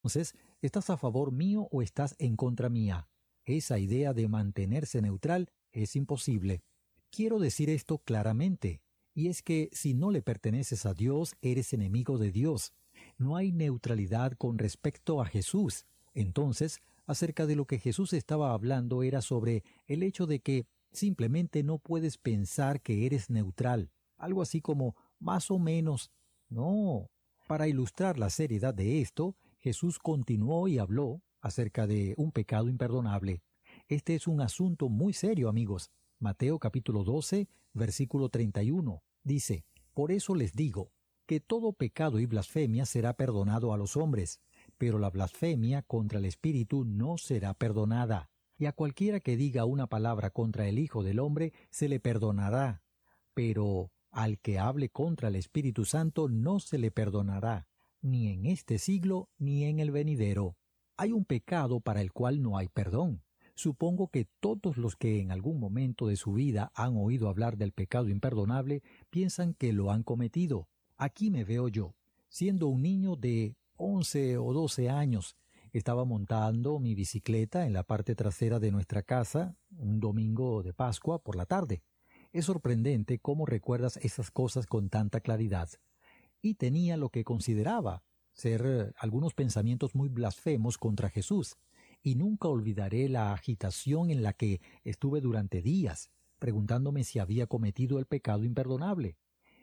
Entonces, ¿estás a favor mío o estás en contra mía? Esa idea de mantenerse neutral es imposible. Quiero decir esto claramente, y es que si no le perteneces a Dios, eres enemigo de Dios. No hay neutralidad con respecto a Jesús. Entonces, acerca de lo que Jesús estaba hablando era sobre el hecho de que simplemente no puedes pensar que eres neutral. Algo así como más o menos. No. Para ilustrar la seriedad de esto, Jesús continuó y habló acerca de un pecado imperdonable. Este es un asunto muy serio, amigos. Mateo capítulo 12, versículo 31, dice: Por eso les digo, que todo pecado y blasfemia será perdonado a los hombres, pero la blasfemia contra el Espíritu no será perdonada. Y a cualquiera que diga una palabra contra el Hijo del Hombre se le perdonará, pero al que hable contra el Espíritu Santo no se le perdonará, ni en este siglo ni en el venidero. Hay un pecado para el cual no hay perdón. Supongo que todos los que en algún momento de su vida han oído hablar del pecado imperdonable piensan que lo han cometido. Aquí me veo yo, siendo un niño de 11 o 12 años. Estaba montando mi bicicleta en la parte trasera de nuestra casa un domingo de Pascua por la tarde. Es sorprendente cómo recuerdas esas cosas con tanta claridad. Y tenía lo que consideraba ser algunos pensamientos muy blasfemos contra Jesús. Y nunca olvidaré la agitación en la que estuve durante días, preguntándome si había cometido el pecado imperdonable.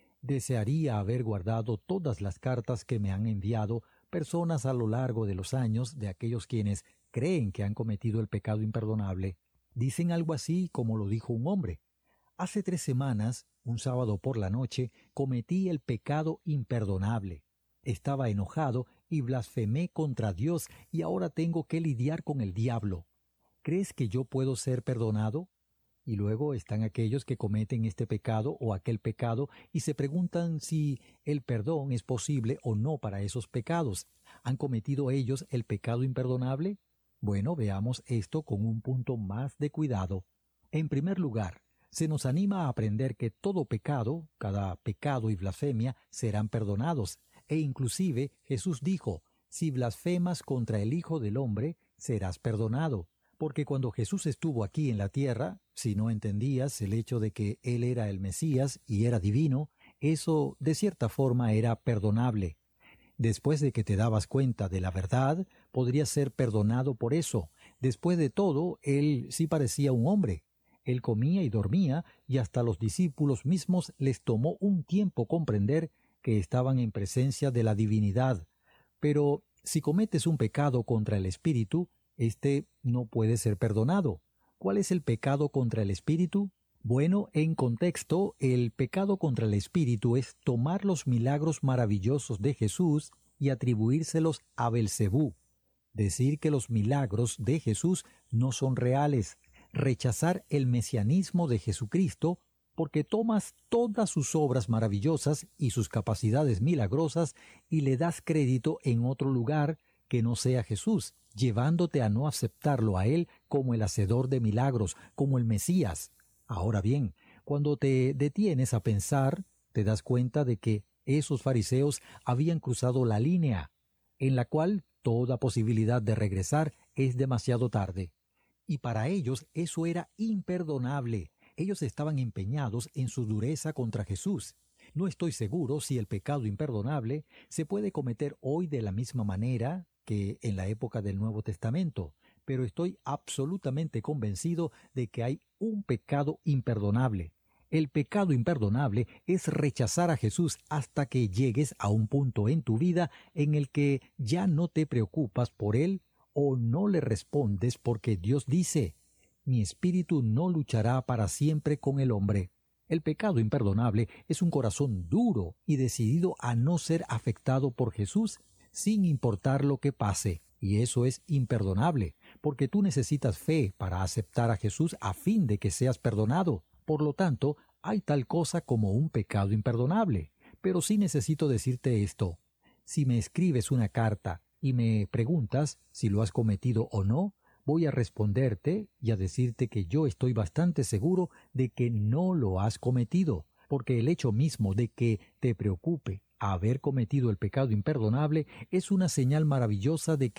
Desearía haber guardado todas las cartas que me han enviado personas a lo largo de los años de aquellos quienes creen que han cometido el pecado imperdonable. Dicen algo así como lo dijo un hombre: Hace 3 semanas, un sábado por la noche, cometí el pecado imperdonable. Estaba enojado y blasfemé contra Dios y ahora tengo que lidiar con el diablo. ¿Crees que yo puedo ser perdonado? Y luego están aquellos que cometen este pecado o aquel pecado y se preguntan si el perdón es posible o no para esos pecados. ¿Han cometido ellos el pecado imperdonable? Bueno, veamos esto con un punto más de cuidado. En primer lugar, se nos anima a aprender que todo pecado, cada pecado y blasfemia, serán perdonados. E inclusive Jesús dijo: si blasfemas contra el Hijo del Hombre, serás perdonado. Porque cuando Jesús estuvo aquí en la tierra, si no entendías el hecho de que Él era el Mesías y era divino, eso de cierta forma era perdonable. Después de que te dabas cuenta de la verdad, podrías ser perdonado por eso. Después de todo, Él sí parecía un hombre. Él comía y dormía, y hasta los discípulos mismos les tomó un tiempo comprender que estaban en presencia de la divinidad. Pero si cometes un pecado contra el Espíritu, este no puede ser perdonado. ¿Cuál es el pecado contra el Espíritu? Bueno, en contexto, el pecado contra el Espíritu es tomar los milagros maravillosos de Jesús y atribuírselos a Belcebú. Decir que los milagros de Jesús no son reales. Rechazar el mesianismo de Jesucristo porque tomas todas sus obras maravillosas y sus capacidades milagrosas y le das crédito en otro lugar que no sea Jesús, llevándote a no aceptarlo a Él como el hacedor de milagros, como el Mesías. Ahora bien, cuando te detienes a pensar, te das cuenta de que esos fariseos habían cruzado la línea, en la cual toda posibilidad de regresar es demasiado tarde. Y para ellos eso era imperdonable. Ellos estaban empeñados en su dureza contra Jesús. No estoy seguro si el pecado imperdonable se puede cometer hoy de la misma manera que en la época del Nuevo Testamento, pero estoy absolutamente convencido de que hay un pecado imperdonable. El pecado imperdonable es rechazar a Jesús hasta que llegues a un punto en tu vida en el que ya no te preocupas por Él o no le respondes porque Dios dice: mi espíritu no luchará para siempre con el hombre. El pecado imperdonable es un corazón duro y decidido a no ser afectado por Jesús sin importar lo que pase. Y eso es imperdonable, porque tú necesitas fe para aceptar a Jesús a fin de que seas perdonado. Por lo tanto, hay tal cosa como un pecado imperdonable. Pero sí necesito decirte esto. Si me escribes una carta y me preguntas si lo has cometido o no, voy a responderte y a decirte que yo estoy bastante seguro de que no lo has cometido, porque el hecho mismo de que te preocupe Haber cometido el pecado imperdonable es una señal maravillosa de